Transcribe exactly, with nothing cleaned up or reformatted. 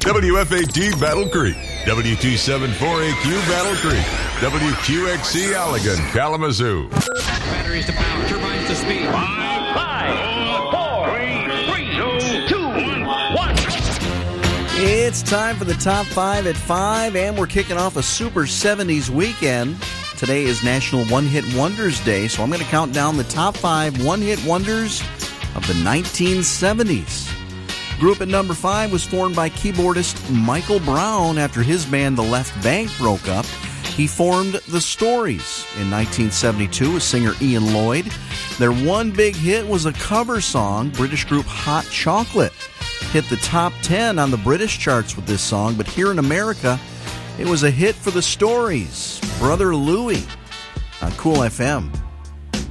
W F A T Battle Creek, W two seventy-four A Q Battle Creek, W Q X C Allegan, Kalamazoo. Batteries to power, turbines to speed. Five, five, four, three, two, one. It's time for the top five at five, and we're kicking off a Super seventies weekend. Today is National One Hit Wonders Day, so I'm going to count down the top five one-hit wonders of the nineteen seventies. Group at number five was formed by keyboardist Michael Brown after his band The Left Bank broke up. He formed The Stories in nineteen seventy-two with singer Ian Lloyd. Their one big hit was a cover song. British group Hot Chocolate hit the top ten on the British charts with this song, but here in America, it was a hit for The Stories, Brother Louie, on Cool F M.